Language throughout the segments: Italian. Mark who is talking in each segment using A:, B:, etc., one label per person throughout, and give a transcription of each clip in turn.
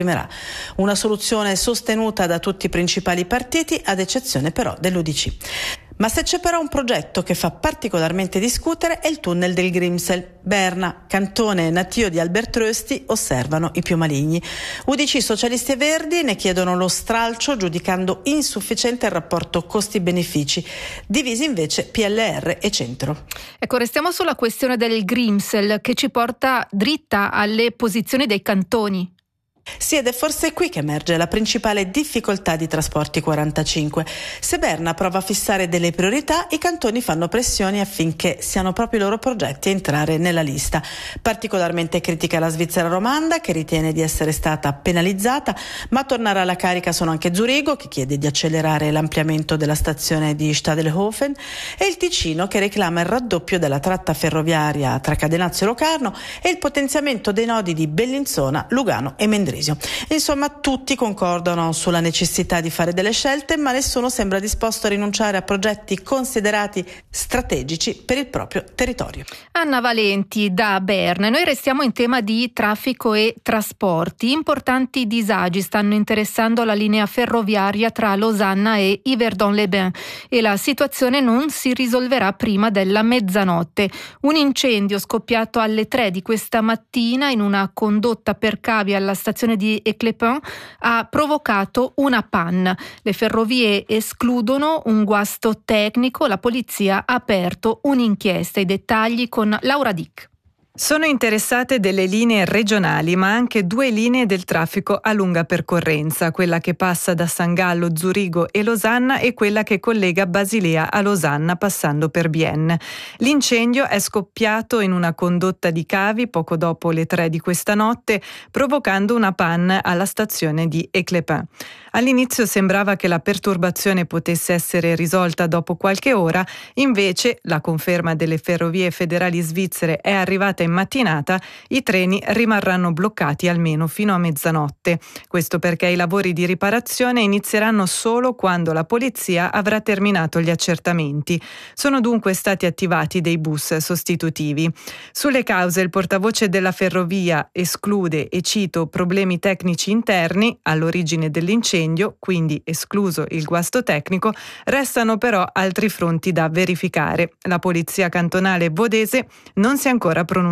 A: Una soluzione sostenuta da tutti i principali partiti, ad eccezione però dell'UDC. Ma se c'è però un progetto che fa particolarmente discutere è il tunnel del Grimsel. Berna, cantone natio di Albert Rösti, osservano i più maligni. UDC, Socialisti e Verdi ne chiedono lo stralcio, giudicando insufficiente il rapporto costi-benefici. Divisi invece PLR e Centro.
B: Ecco, restiamo sulla questione del Grimsel, che ci porta dritta alle posizioni dei cantoni.
A: Sì, ed è forse qui che emerge la principale difficoltà di Trasporti 45. Se Berna prova a fissare delle priorità, i cantoni fanno pressioni affinché siano proprio i loro progetti a entrare nella lista. Particolarmente critica la Svizzera romanda, che ritiene di essere stata penalizzata, ma a tornare alla carica sono anche Zurigo, che chiede di accelerare l'ampliamento della stazione di Stadelhofen, e il Ticino, che reclama il raddoppio della tratta ferroviaria tra Cadenazzo e Locarno e il potenziamento dei nodi di Bellinzona, Lugano e Mendrisio. Insomma, tutti concordano sulla necessità di fare delle scelte, ma nessuno sembra disposto a rinunciare a progetti considerati strategici per il proprio territorio.
B: Anna Valenti da Berna. Noi restiamo in tema di traffico e trasporti. Importanti disagi stanno interessando la linea ferroviaria tra Losanna e Yverdon-les-Bains e la situazione non si risolverà prima della mezzanotte. Un incendio scoppiato alle 3 di questa mattina in una condotta per cavi alla stazione di Eclépin ha provocato una panne. Le ferrovie escludono un guasto tecnico, la polizia ha aperto un'inchiesta. I dettagli con Laura Dick.
C: Sono interessate delle linee regionali, ma anche 2 linee del traffico a lunga percorrenza, quella che passa da San Gallo, Zurigo e Losanna e quella che collega Basilea a Losanna passando per Bienne. L'incendio è scoppiato in una condotta di cavi poco dopo le 3 di questa notte, provocando una panne alla stazione di Eclépin. All'inizio sembrava che la perturbazione potesse essere risolta dopo qualche ora, invece la conferma delle ferrovie federali svizzere è arrivata in mattinata, i treni rimarranno bloccati almeno fino a mezzanotte. Questo perché i lavori di riparazione inizieranno solo quando la polizia avrà terminato gli accertamenti. Sono dunque stati attivati dei bus sostitutivi. Sulle cause il portavoce della ferrovia esclude, e cito, problemi tecnici interni all'origine dell'incendio, quindi escluso il guasto tecnico, restano però altri fronti da verificare. La polizia cantonale vodese non si è ancora pronunciata.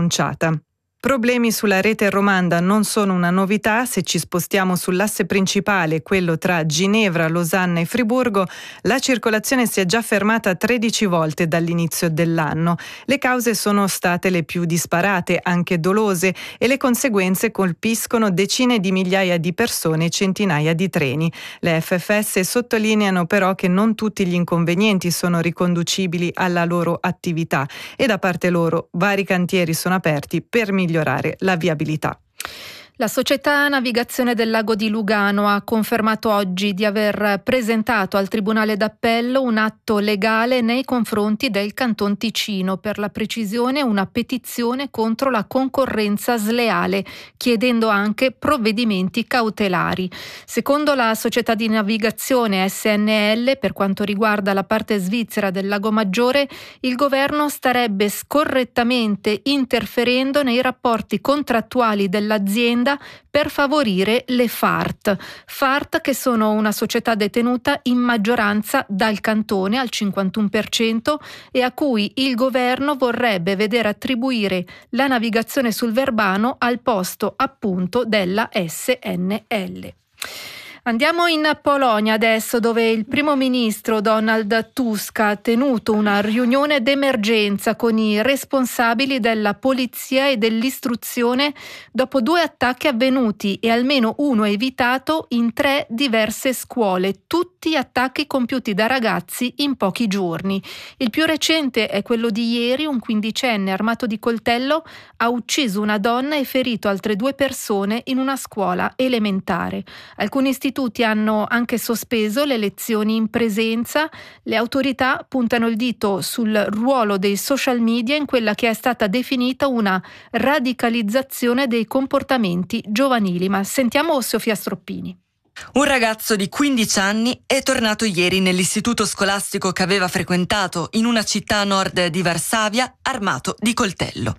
C: Problemi sulla rete romanda non sono una novità. Se ci spostiamo sull'asse principale, quello tra Ginevra, Losanna e Friburgo, la circolazione si è già fermata 13 volte dall'inizio dell'anno. Le cause sono state le più disparate, anche dolose, e le conseguenze colpiscono decine di migliaia di persone e centinaia di treni. Le FFS sottolineano però che non tutti gli inconvenienti sono riconducibili alla loro attività e da parte loro vari cantieri sono aperti per migliorare la viabilità.
B: La società Navigazione del Lago di Lugano ha confermato oggi di aver presentato al Tribunale d'Appello un atto legale nei confronti del Canton Ticino, per la precisione una petizione contro la concorrenza sleale, chiedendo anche provvedimenti cautelari. Secondo la società di navigazione SNL, per quanto riguarda la parte svizzera del Lago Maggiore, il governo starebbe scorrettamente interferendo nei rapporti contrattuali dell'azienda per favorire le FART. FART, che sono una società detenuta in maggioranza dal cantone al 51% e a cui il governo vorrebbe vedere attribuire la navigazione sul Verbano al posto appunto della SNL. Andiamo in Polonia adesso, dove il primo ministro Donald Tusk ha tenuto una riunione d'emergenza con i responsabili della polizia e dell'istruzione dopo 2 attacchi avvenuti e almeno uno evitato in 3 diverse scuole, tutti attacchi compiuti da ragazzi in pochi giorni. Il più recente è quello di ieri. Un 15enne armato di coltello ha ucciso una donna e ferito altre 2 persone in una scuola elementare. Alcuni istituti hanno anche sospeso le lezioni in presenza. Le autorità puntano il dito sul ruolo dei social media in quella che è stata definita una radicalizzazione dei comportamenti giovanili. Ma sentiamo Sofia Stroppini.
D: Un ragazzo di 15 anni è tornato ieri nell'istituto scolastico che aveva frequentato in una città a nord di Varsavia armato di coltello.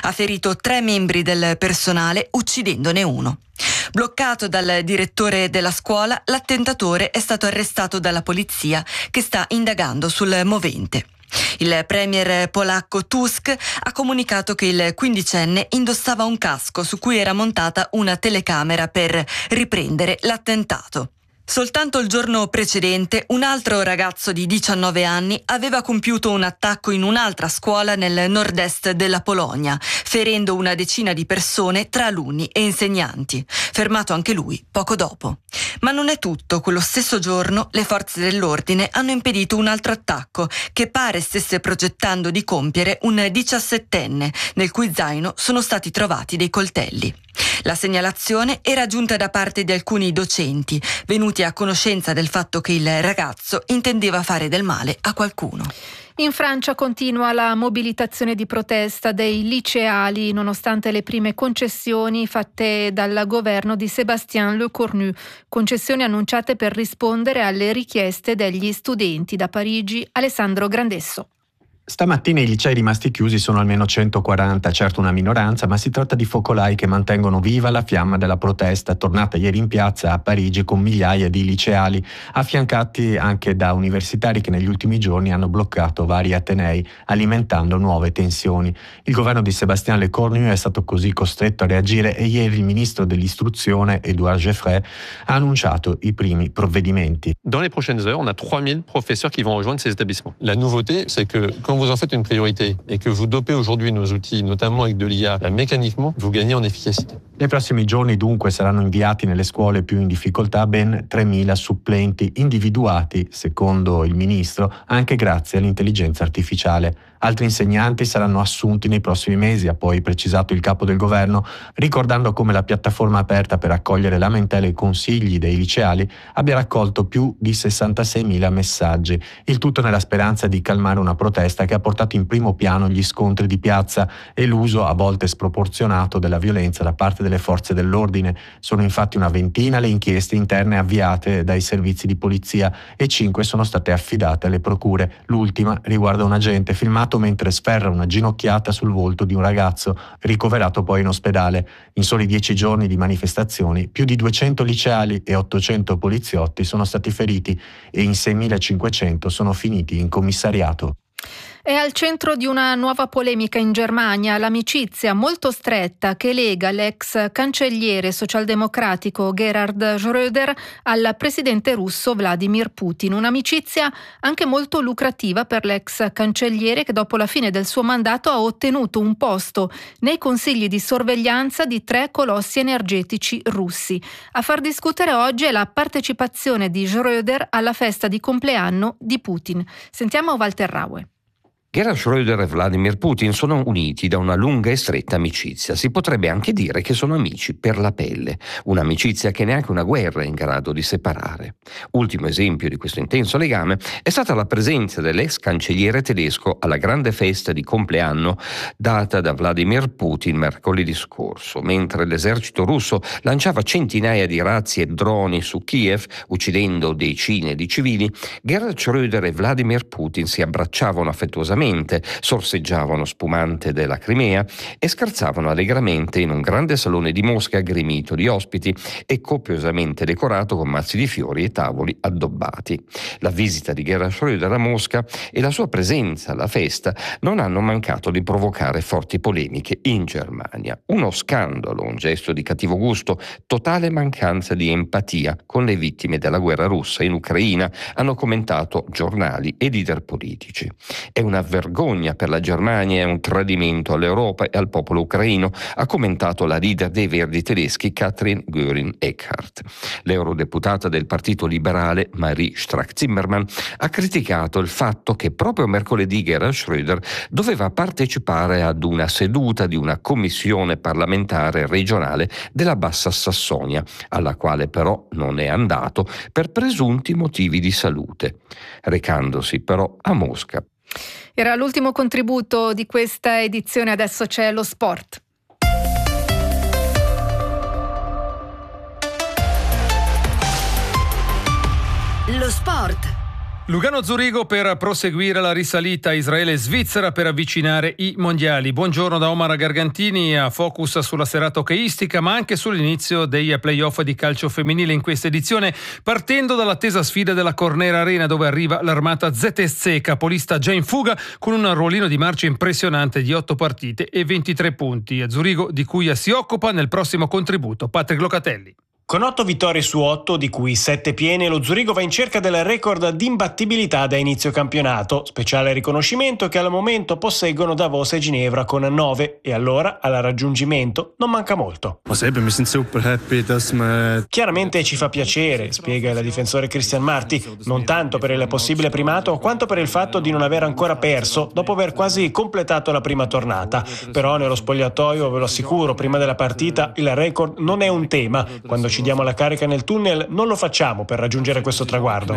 D: Ha ferito 3 membri del personale, uccidendone uno. Bloccato dal direttore della scuola, l'attentatore è stato arrestato dalla polizia che sta indagando sul movente. Il premier polacco Tusk ha comunicato che il 15enne indossava un casco su cui era montata una telecamera per riprendere l'attentato. Soltanto il giorno precedente un altro ragazzo di 19 anni aveva compiuto un attacco in un'altra scuola nel nord-est della Polonia, ferendo una decina di persone tra alunni e insegnanti, fermato anche lui poco dopo. Ma non è tutto. Quello stesso giorno le forze dell'ordine hanno impedito un altro attacco che pare stesse progettando di compiere un 17enne, nel cui zaino sono stati trovati dei coltelli. La segnalazione era giunta da parte di alcuni docenti, venuti a conoscenza del fatto che il ragazzo intendeva fare del male a qualcuno.
B: In Francia continua la mobilitazione di protesta dei liceali, nonostante le prime concessioni fatte dal governo di Sébastien Lecornu, concessioni annunciate per rispondere alle richieste degli studenti. Da Parigi, Alessandro Grandesso.
E: Stamattina i licei rimasti chiusi sono almeno 140, certo una minoranza, ma si tratta di focolai che mantengono viva la fiamma della protesta, tornata ieri in piazza a Parigi con migliaia di liceali, affiancati anche da universitari che negli ultimi giorni hanno bloccato vari atenei, alimentando nuove tensioni. Il governo di Sébastien Lecornu è stato così costretto a reagire e ieri il ministro dell'istruzione, Édouard Geoffroy, ha annunciato i primi provvedimenti.
F: Dans les prochaines heures, on a 3000 professeurs qui vont rejoindre ces établissements. La nouveauté, c'est que quand vous en faites une priorité et que vous dopez aujourd'hui nos outils, notamment avec de l'IA, mécaniquement, vous gagnez en efficacité.
E: Nei prossimi giorni dunque saranno inviati nelle scuole più in difficoltà ben 3.000 supplenti individuati, secondo il ministro, anche grazie all'intelligenza artificiale. Altri insegnanti saranno assunti nei prossimi mesi, ha poi precisato il capo del governo, ricordando come la piattaforma aperta per accogliere lamentele e consigli dei liceali abbia raccolto più di 66.000 messaggi. Il tutto nella speranza di calmare una protesta che ha portato in primo piano gli scontri di piazza e l'uso a volte sproporzionato della violenza da parte delle forze dell'ordine. Sono infatti una ventina le inchieste interne avviate dai servizi di polizia e 5 sono state affidate alle procure. L'ultima riguarda un agente filmato mentre sferra una ginocchiata sul volto di un ragazzo, ricoverato poi in ospedale. In soli 10 giorni di manifestazioni, più di 200 liceali e 800 poliziotti sono stati feriti e in 6.500 sono finiti in commissariato.
B: È al centro di una nuova polemica in Germania l'amicizia molto stretta che lega l'ex cancelliere socialdemocratico Gerhard Schröder al presidente russo Vladimir Putin. Un'amicizia anche molto lucrativa per l'ex cancelliere che dopo la fine del suo mandato ha ottenuto un posto nei consigli di sorveglianza di 3 colossi energetici russi. A far discutere oggi è la partecipazione di Schröder alla festa di compleanno di Putin. Sentiamo Walter Raue.
G: Gerhard Schröder e Vladimir Putin sono uniti da una lunga e stretta amicizia. Si potrebbe anche dire che sono amici per la pelle, un'amicizia che neanche una guerra è in grado di separare. Ultimo esempio di questo intenso legame è stata la presenza dell'ex cancelliere tedesco alla grande festa di compleanno data da Vladimir Putin mercoledì scorso, mentre l'esercito russo lanciava centinaia di razzi e droni su Kiev, uccidendo decine di civili. Gerhard Schröder e Vladimir Putin si abbracciavano affettuosamente, sorseggiavano spumante della Crimea e scherzavano allegramente in un grande salone di Mosca gremito di ospiti e copiosamente decorato con mazzi di fiori e tavoli addobbati. La visita di Gerhard Schröder a Mosca e la sua presenza alla festa non hanno mancato di provocare forti polemiche in Germania. Uno scandalo, un gesto di cattivo gusto, totale mancanza di empatia con le vittime della guerra russa in Ucraina, hanno commentato giornali e leader politici. È una vergogna per la Germania, è un tradimento all'Europa e al popolo ucraino, ha commentato la leader dei Verdi tedeschi Katrin Göring-Eckardt. L'eurodeputata del Partito Liberale Marie Strack-Zimmermann ha criticato il fatto che proprio mercoledì Gerhard Schröder doveva partecipare ad una seduta di una commissione parlamentare regionale della Bassa Sassonia, alla quale però non è andato per presunti motivi di salute, recandosi però a Mosca.
B: Era l'ultimo contributo di questa edizione, adesso c'è lo sport.
H: Lo sport. Lugano-Zurigo per proseguire la risalita, Israele-Svizzera per avvicinare i mondiali. Buongiorno da Omar Gargantini, a focus sulla serata hockeyistica ma anche sull'inizio dei playoff di calcio femminile in questa edizione, partendo dall'attesa sfida della Cornera Arena dove arriva l'armata ZSC, capolista già in fuga con un ruolino di marcia impressionante di 8 partite e 23 punti. A Zurigo di cui si occupa nel prossimo contributo Patrick Locatelli.
I: Con 8 vittorie su 8, di cui 7 piene, lo Zurigo va in cerca del record di imbattibilità da inizio campionato. Speciale riconoscimento che al momento posseggono Davos e Ginevra con 9 e allora al raggiungimento non manca molto. Chiaramente ci fa piacere, spiega il difensore Christian Marti, non tanto per il possibile primato quanto per il fatto di non aver ancora perso dopo aver quasi completato la prima tornata. Però nello spogliatoio, ve lo assicuro, prima della partita il record non è un tema. Quando ci diamo la carica nel tunnel non lo facciamo per raggiungere questo traguardo.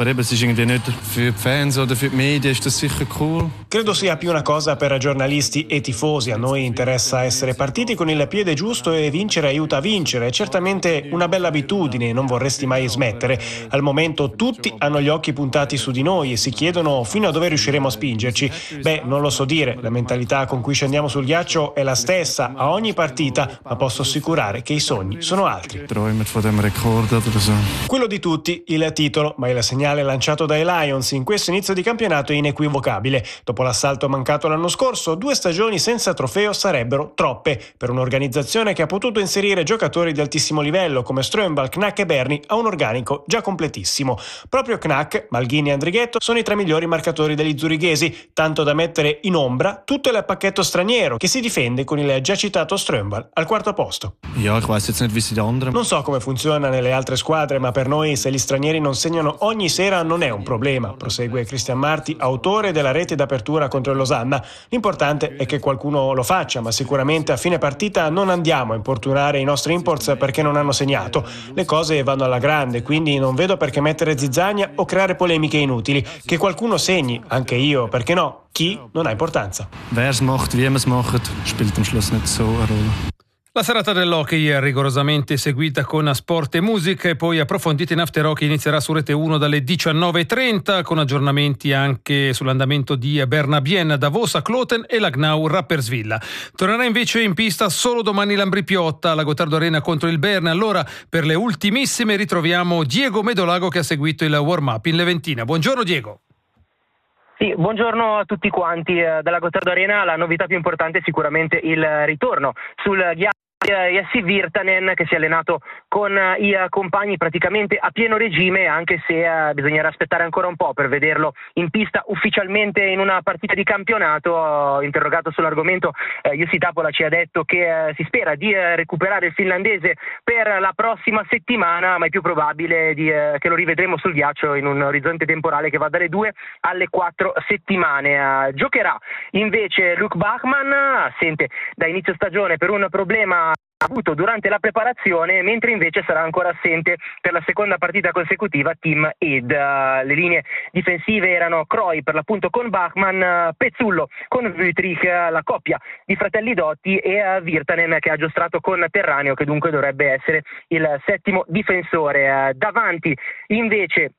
I: Credo sia più una cosa per giornalisti e tifosi. A noi interessa essere partiti con il piede giusto e vincere aiuta a vincere. È certamente una bella abitudine, non vorresti mai smettere. Al momento tutti hanno gli occhi puntati su di noi e si chiedono fino a dove riusciremo a spingerci. Non lo so dire, la mentalità con cui scendiamo sul ghiaccio è la stessa a ogni partita, ma posso assicurare che i sogni sono altri. Quello di tutti, il titolo, ma il segnale lanciato dai Lions in questo inizio di campionato è inequivocabile. Dopo l'assalto mancato l'anno scorso, 2 stagioni senza trofeo sarebbero troppe per un'organizzazione che ha potuto inserire giocatori di altissimo livello come Strömbal, Knack e Berni a un organico già completissimo. Proprio Knack, Malghini e Andrighetto sono i 3 migliori marcatori degli zurighesi, tanto da mettere in ombra tutto il pacchetto straniero che si difende con il già citato Strömbal al 4º posto. Non so come funziona nelle altre squadre, ma per noi se gli stranieri non segnano ogni sera non è un problema, prosegue Christian Marti, autore della rete d'apertura contro il Losanna. L'importante è che qualcuno lo faccia, ma sicuramente a fine partita non andiamo a importunare i nostri imports perché non hanno segnato. Le cose vanno alla grande, quindi non vedo perché mettere zizzania o creare polemiche inutili. Che qualcuno segni, anche io, perché no? Chi non ha importanza.
H: La serata dell'hockey è rigorosamente seguita con sport e musica e poi approfondita in After Hockey inizierà su Rete 1 dalle 19.30 con aggiornamenti anche sull'andamento di Bernabien, Davos, Kloten e la Gnau Rapperswil. Tornerà invece in pista solo domani Lambri Piotta alla Gottardo Arena contro il Berne. Allora per le ultimissime ritroviamo Diego Medolago che ha seguito il warm-up in Leventina. Buongiorno Diego.
J: Sì, buongiorno a tutti quanti. Dalla Gottardo Arena la novità più importante è sicuramente il ritorno sul ghiaccio Jesse Virtanen che si è allenato con i compagni praticamente a pieno regime, anche se bisognerà aspettare ancora un po' per vederlo in pista ufficialmente in una partita di campionato. Interrogato sull'argomento, Jussi Tapola ci ha detto che si spera di recuperare il finlandese per la prossima settimana, ma è più probabile che lo rivedremo sul ghiaccio in un orizzonte temporale che va dalle 2 alle 4 settimane. Giocherà invece Luke Bachmann, assente da inizio stagione per un problema avuto durante la preparazione, mentre invece sarà ancora assente per la seconda partita consecutiva Tim Ed. Le linee difensive erano Croy per l'appunto con Bachmann, Pezzullo con Wüthrich, la coppia di fratelli Dotti, e Virtanen che ha giostrato con Terraneo, che dunque dovrebbe essere il 7° difensore. Davanti invece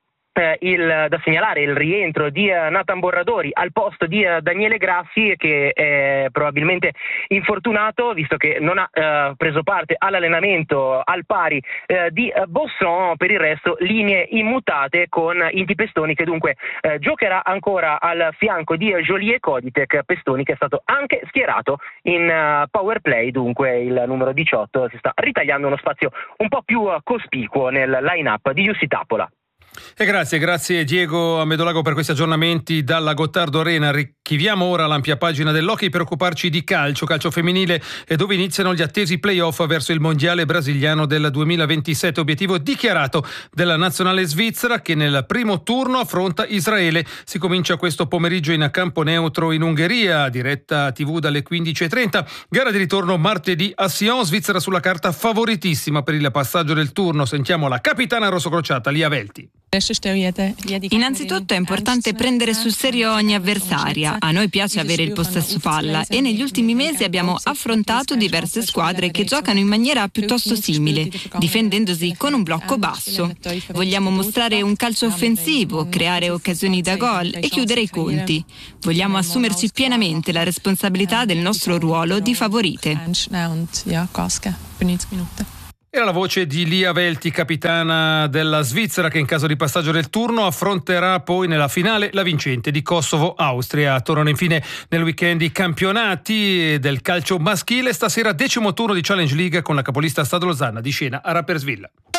J: da segnalare il rientro di Nathan Borradori al posto di Daniele Grassi, che è probabilmente infortunato visto che non ha preso parte all'allenamento al pari di Bosson. Per il resto linee immutate con Inti Pestoni che dunque giocherà ancora al fianco di Jolie e Koditek. Pestoni che è stato anche schierato in power play, dunque il numero 18 si sta ritagliando uno spazio un po' più cospicuo nel line-up di Jussi Tapola.
H: E grazie Diego Medolago per questi aggiornamenti dalla Gottardo Arena. Archiviamo ora l'ampia pagina dell'hockey per occuparci di calcio femminile, e dove iniziano gli attesi play-off verso il mondiale brasiliano del 2027, obiettivo dichiarato della nazionale svizzera che nel primo turno affronta Israele. Si comincia questo pomeriggio in campo neutro in Ungheria, diretta TV dalle 15.30, gara di ritorno martedì a Sion. Svizzera sulla carta favoritissima per il passaggio del turno. Sentiamo la capitana rossocrociata Lia Velti.
K: Innanzitutto è importante prendere sul serio ogni avversaria. A noi piace avere il possesso palla e negli ultimi mesi abbiamo affrontato diverse squadre che giocano in maniera piuttosto simile, difendendosi con un blocco basso. Vogliamo mostrare un calcio offensivo, creare occasioni da gol e chiudere i conti. Vogliamo assumerci pienamente la responsabilità del nostro ruolo di favorite.
H: Era la voce di Lia Velti, capitana della Svizzera, che in caso di passaggio del turno affronterà poi nella finale la vincente di Kosovo-Austria. Tornano infine nel weekend i campionati del calcio maschile. Stasera 10° turno di Challenge League con la capolista Stade Losanna di scena a Rapperswil.